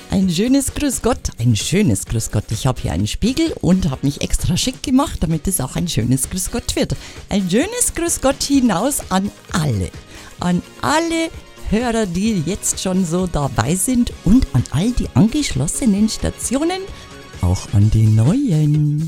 Ein schönes Grüß Gott, ein schönes Grüß Gott. Ich habe hier einen Spiegel und habe mich extra schick gemacht, damit es auch ein schönes Grüß Gott wird. Ein schönes Grüß Gott hinaus an alle Hörer, die jetzt schon so dabei sind und an all die angeschlossenen Stationen, auch an die neuen.